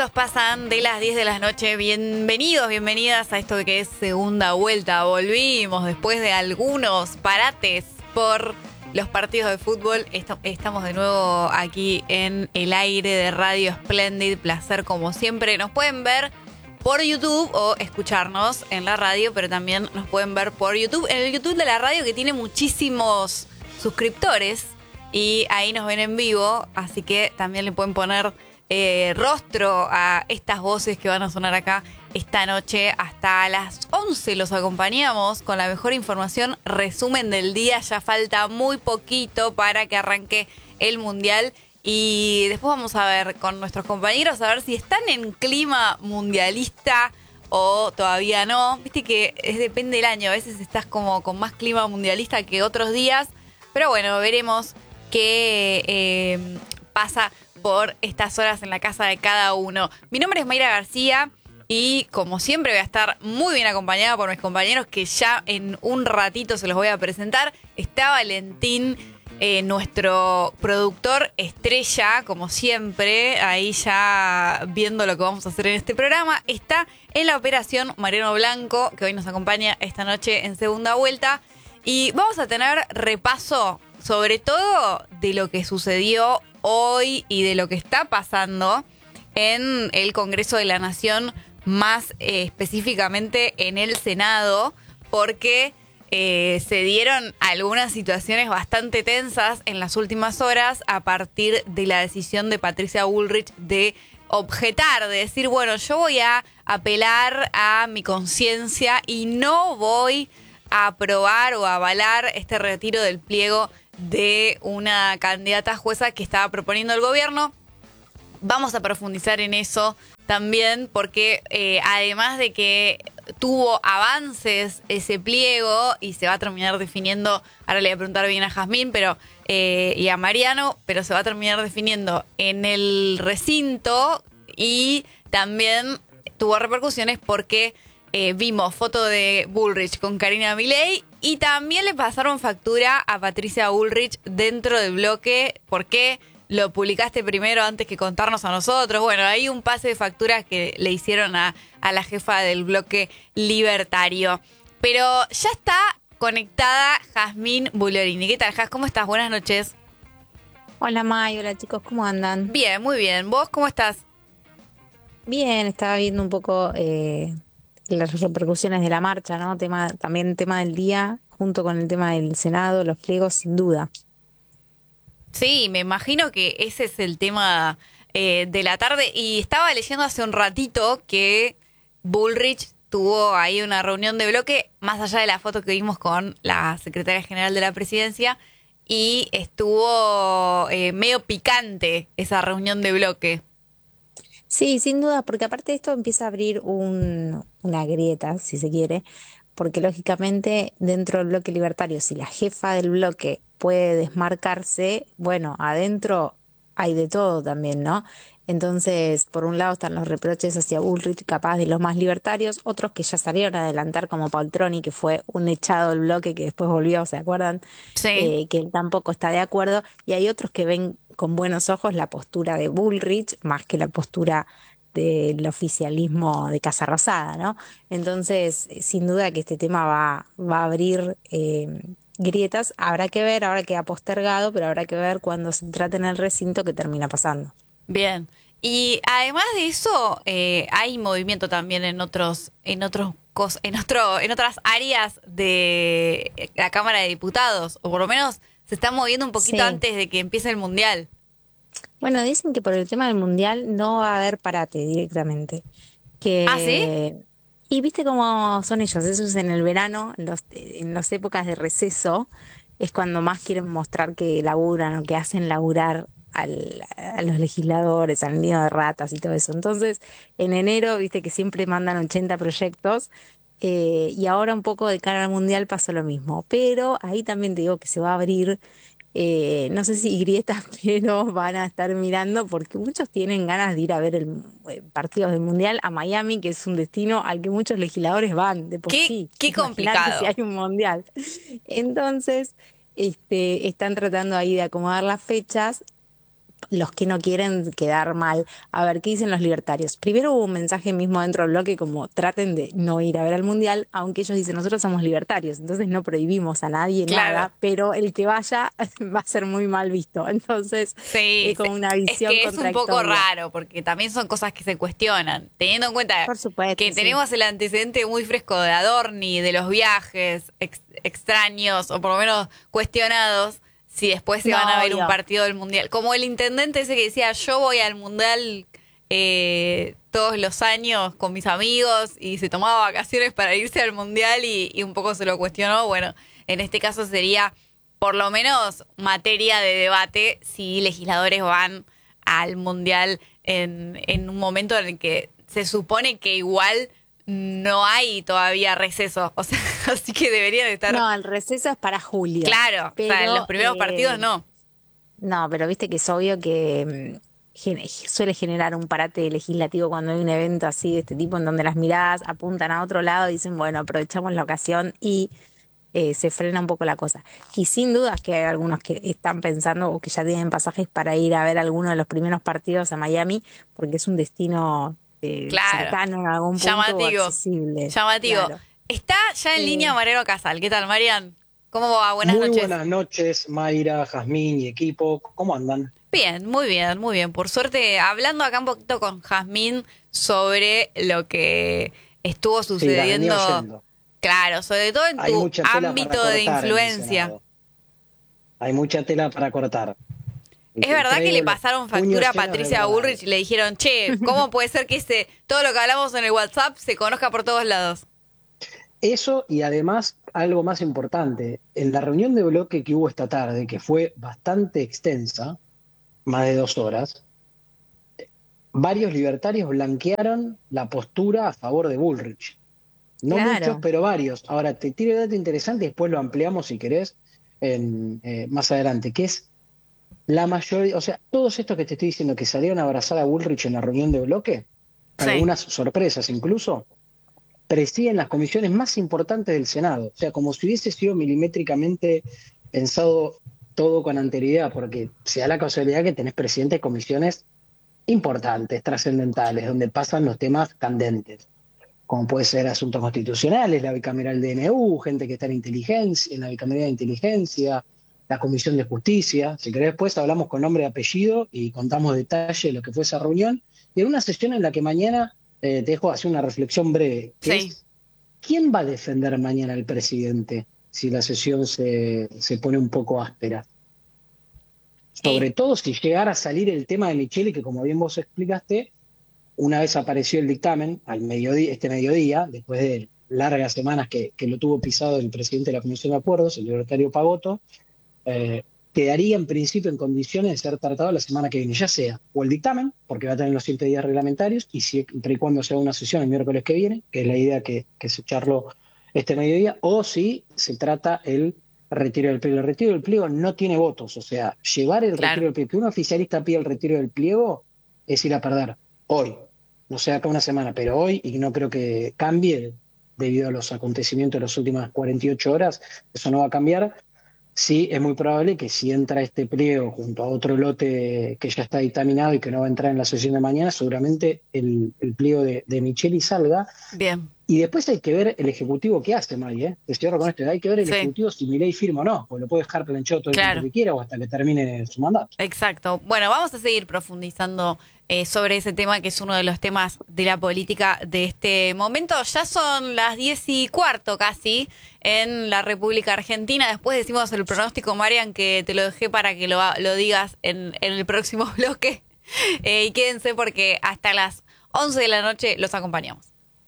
minutos pasan de las 10 de la noche. Bienvenidos, bienvenidas a esto que es Segunda Vuelta. Volvimos después de algunos parates por los partidos de fútbol. Estamos de nuevo aquí en el aire de Radio Splendid. Placer como siempre. Nos pueden ver por YouTube o escucharnos en la radio, pero también nos pueden ver por YouTube. En el YouTube de la radio, que tiene muchísimos suscriptores, y ahí nos ven en vivo, así que también le pueden poner rostro a estas voces que van a sonar acá esta noche. Hasta las 11 los acompañamos con la mejor información, resumen del día. Ya falta muy poquito para que arranque el Mundial. Y después vamos a ver con nuestros compañeros a ver si están en clima mundialista o todavía no. Viste que depende del año, a veces estás como con más clima mundialista que otros días. Pero bueno, veremos qué pasa por estas horas en la casa de cada uno. Mi nombre es Mayra García y como siempre voy a estar muy bien acompañada por mis compañeros, que ya en un ratito se los voy a presentar. Está Valentín, nuestro productor estrella, como siempre, ahí ya viendo lo que vamos a hacer en este programa. Está en la operación Mariano Blanco, que hoy nos acompaña esta noche en Segunda Vuelta. Y vamos a tener repaso sobre todo de lo que sucedió hoy y de lo que está pasando en el Congreso de la Nación, más específicamente en el Senado, porque se dieron algunas situaciones bastante tensas en las últimas horas a partir de la decisión de Patricia Bullrich de objetar, de decir, bueno, yo voy a apelar a mi conciencia y no voy a aprobar o a avalar este retiro del pliego de una candidata a jueza que estaba proponiendo el gobierno. Vamos a profundizar en eso también, porque además de que tuvo avances ese pliego y se va a terminar definiendo, ahora le voy a preguntar bien a Jazmín y a Mariano, pero se va a terminar definiendo en el recinto, y también tuvo repercusiones porque vimos foto de Bullrich con Karina Milei y también le pasaron factura a Patricia Bullrich dentro del bloque. ¿Por qué lo publicaste primero antes que contarnos a nosotros? Bueno, hay un pase de facturas que le hicieron a la jefa del bloque libertario. Pero ya está conectada Jazmín Bullorini. ¿Qué tal, Jaz? ¿Cómo estás? Buenas noches. Hola, May. Hola, chicos. ¿Cómo andan? Bien, muy bien. ¿Vos cómo estás? Bien, estaba viendo un poco las repercusiones de la marcha, ¿no? También tema del día, junto con el tema del Senado, los pliegos, sin duda. Sí, me imagino que ese es el tema de la tarde. Y estaba leyendo hace un ratito que Bullrich tuvo ahí una reunión de bloque, más allá de la foto que vimos con la secretaria general de la presidencia, y estuvo medio picante esa reunión de bloque. Sí, sin duda, porque aparte de esto empieza a abrir una grieta, si se quiere, porque lógicamente dentro del bloque libertario, si la jefa del bloque puede desmarcarse, bueno, adentro hay de todo también, ¿no? Entonces, por un lado están los reproches hacia Bullrich, capaz de los más libertarios, otros que ya salieron a adelantar, como Paltroni, que fue un echado del bloque que después volvió, ¿se acuerdan? Sí. Que él tampoco está de acuerdo, y hay otros que ven con buenos ojos la postura de Bullrich más que la postura del oficialismo de Casa Rosada, ¿no? Entonces, sin duda que este tema va a abrir grietas. Habrá que ver, ahora queda postergado, pero habrá que ver cuando se trate en el recinto qué termina pasando. Bien. Y además de eso, hay movimiento también en otras áreas de la Cámara de Diputados, o por lo menos se está moviendo un poquito Sí. antes de que empiece el Mundial. Bueno, dicen que por el tema del mundial no va a haber parate directamente. ¿Ah, sí? Y viste cómo son ellos, eso es en el verano, en las épocas de receso, es cuando más quieren mostrar que laburan o que hacen laburar a los legisladores, al nido de ratas y todo eso. Entonces, en enero, viste que siempre mandan 80 proyectos, y ahora un poco de cara al mundial pasó lo mismo. Pero ahí también te digo que se va a abrir. No sé si grietas, pero van a estar mirando porque muchos tienen ganas de ir a ver partidos del Mundial a Miami, que es un destino al que muchos legisladores van de por sí. Qué Imagínate si complicado. hay un Mundial. Entonces, están tratando ahí de acomodar las fechas. los que no quieren quedar mal. A ver, ¿qué dicen los libertarios? Primero hubo un mensaje mismo dentro del bloque como traten de no ir a ver al Mundial, aunque ellos dicen nosotros somos libertarios, entonces no prohibimos a nadie nada, pero el que vaya va a ser muy mal visto. Entonces Sí, es como una visión es que es un poco contradictoria. raro, porque también son cosas que se cuestionan, teniendo en cuenta Por supuesto, que sí. tenemos el antecedente muy fresco de Adorni, de los viajes extraños, o por lo menos cuestionados, si después se No, van a ver un obvio. partido del Mundial. Como el intendente ese que decía, yo voy al Mundial todos los años con mis amigos, y se tomaba vacaciones para irse al Mundial y un poco se lo cuestionó. Bueno, en este caso sería por lo menos materia de debate si legisladores van al Mundial en un momento en el que se supone que igual no hay todavía receso. O sea, así que deberían estar... No, el receso es para julio. Claro, pero, o sea, en los primeros partidos no. No, pero viste que es obvio que suele generar un parate legislativo cuando hay un evento así de este tipo en donde las miradas apuntan a otro lado y dicen, bueno, aprovechamos la ocasión y se frena un poco la cosa. Y sin dudas que hay algunos que están pensando o que ya tienen pasajes para ir a ver alguno de los primeros partidos a Miami, porque es un destino Claro. cercano en algún punto Llamativo. accesible. Llamativo. Claro. Está ya en línea Mariano Casal. ¿Qué tal, Marian? ¿Cómo va? Buenas Muy noches. buenas noches, Mayra, Jazmín y equipo. ¿Cómo andan? Bien, muy bien, muy bien. Por suerte, hablando acá un poquito con Jazmín sobre lo que estuvo Sí, las sucediendo. venía oyendo. Claro, sobre todo en Hay tu mucha tela para ámbito cortar de en el influencia. Senado. Hay mucha tela para cortar. ¿Es verdad que le Traigo los pasaron puños factura a llenos de Patricia verdad. Bullrich y le dijeron, che, ¿cómo puede ser que todo lo que hablamos en el WhatsApp se conozca por todos lados? Eso, y además algo más importante, en la reunión de bloque que hubo esta tarde, que fue bastante extensa, más de 2 horas, varios libertarios blanquearon la postura a favor de Bullrich. No Claro. muchos, pero varios. Ahora, te tiro dato interesante y después lo ampliamos si querés más adelante, que es la mayoría, o sea, todos estos que te estoy diciendo que salieron a abrazar a Bullrich en la reunión de bloque, Sí. algunas sorpresas incluso, presiden las comisiones más importantes del Senado. O sea, como si hubiese sido milimétricamente pensado todo con anterioridad, porque se da la casualidad que tenés presidentes de comisiones importantes, trascendentales, donde pasan los temas candentes, como puede ser asuntos constitucionales, la bicameral DNU, gente que está en inteligencia, en la bicameral de inteligencia, la Comisión de Justicia. Si querés, después hablamos con nombre y apellido y contamos detalle de lo que fue esa reunión. Y en una sesión en la que mañana te dejo hacer una reflexión breve, que Sí. es, ¿quién va a defender mañana al presidente si la sesión se pone un poco áspera? Sobre todo si llegara a salir el tema de Micheli, que como bien vos explicaste, una vez apareció el dictamen al mediodía, este mediodía, después de largas semanas que lo tuvo pisado el presidente de la Comisión de Acuerdos, el libertario Pagotto, quedaría en principio en condiciones de ser tratado la semana que viene, ya sea o el dictamen, porque va a tener los 100 días reglamentarios, y siempre y cuando sea una sesión el miércoles que viene, que es la idea que se charló este mediodía, o si se trata el retiro del pliego. El retiro del pliego no tiene votos, o sea, llevar el Claro. retiro del pliego, que un oficialista pida el retiro del pliego, es ir a perder hoy, no sé, acá una semana, pero hoy, y no creo que cambie debido a los acontecimientos de las últimas 48 horas, eso no va a cambiar. Sí, es muy probable que si entra este pliego junto a otro lote que ya está dictaminado y que no va a entrar en la sesión de mañana, seguramente el pliego de Micheli salga. Bien. Y después hay que ver el Ejecutivo qué hace, May, ¿eh? Te cierro con esto. Hay que ver el Sí. Ejecutivo si Milei firma o no, porque lo puede dejar planchado todo el Claro. tiempo que quiera o hasta que termine su mandato. Exacto. Bueno, vamos a seguir profundizando sobre ese tema, que es uno de los temas de la política de este momento. Ya son las 10:15 casi en la República Argentina. Después decimos el pronóstico, Marian, que te lo dejé para que lo digas en el próximo bloque. Y quédense porque hasta las 11 de la noche los acompañamos.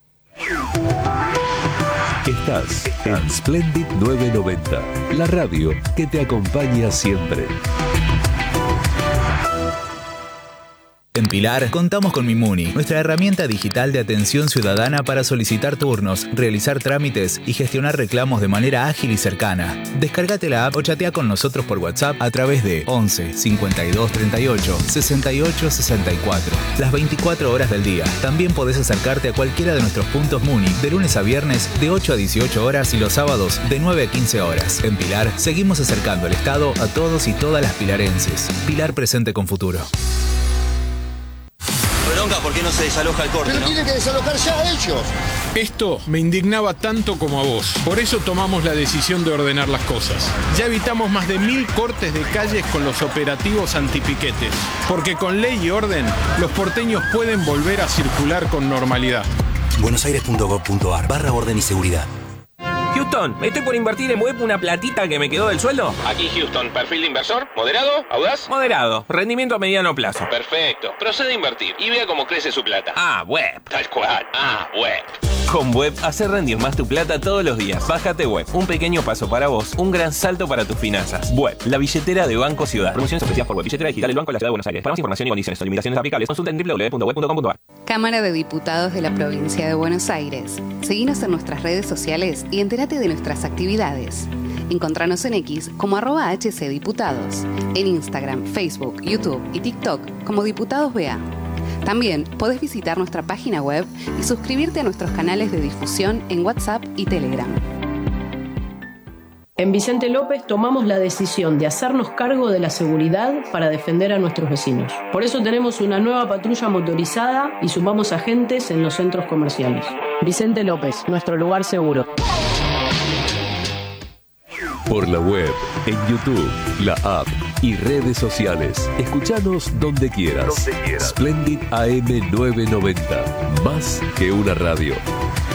Estás en Splendid 990, la radio que te acompaña siempre. En Pilar contamos con Mimuni, nuestra herramienta digital de atención ciudadana para solicitar turnos, realizar trámites y gestionar reclamos de manera ágil y cercana. Descárgate la app o chatea con nosotros por WhatsApp a través de 11 52 38 68 64. Las 24 horas del día. También podés acercarte a cualquiera de nuestros puntos Muni de lunes a viernes de 8 a 18 horas y los sábados de 9 a 15 horas. En Pilar seguimos acercando el Estado a todos y todas las pilarenses. Pilar presente con futuro. Bronca, ¿por qué no se desaloja el corte? Pero tiene que desalojar ya a ellos. Esto me indignaba tanto como a vos. Por eso tomamos la decisión de ordenar las cosas. Ya evitamos más de 1000 cortes de calles con los operativos antipiquetes. Porque con ley y orden, los porteños pueden volver a circular con normalidad. buenosaires.gov.ar/orden y seguridad. Houston, estoy por invertir en web una platita que me quedó del sueldo. Aquí Houston, perfil de inversor, moderado, audaz. Moderado, rendimiento a mediano plazo. Perfecto, procede a invertir y vea cómo crece su plata. Web. Tal cual, web. Con Web, hacer rendir más tu plata todos los días. Bájate Web, un pequeño paso para vos, un gran salto para tus finanzas. Web, la billetera de Banco Ciudad. Promociones ofrecidas por Web, billetera digital del Banco de la Ciudad de Buenos Aires. Para más información y condiciones o limitaciones aplicables, consulta en www.web.com.ar. Cámara de Diputados de la Provincia de Buenos Aires. Seguinos en nuestras redes sociales y entérate de nuestras actividades. Encontranos en X como @HCDiputados, en Instagram, Facebook, YouTube y TikTok como Diputados BA. También podés visitar nuestra página web y suscribirte a nuestros canales de difusión en WhatsApp y Telegram. En Vicente López tomamos la decisión de hacernos cargo de la seguridad para defender a nuestros vecinos. Por eso tenemos una nueva patrulla motorizada y sumamos agentes en los centros comerciales. Vicente López, nuestro lugar seguro. Por la web, en YouTube, la app y redes sociales. Escuchanos donde quieras. Splendid AM 990. Más que una radio.